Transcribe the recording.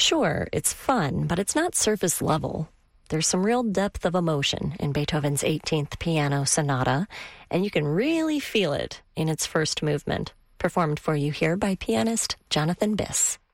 Sure, it's fun, but it's not surface level. There's some real depth of emotion in Beethoven's 18th Piano Sonata, and you can really feel it in its first movement. Performed for you here by pianist Jonathan Biss.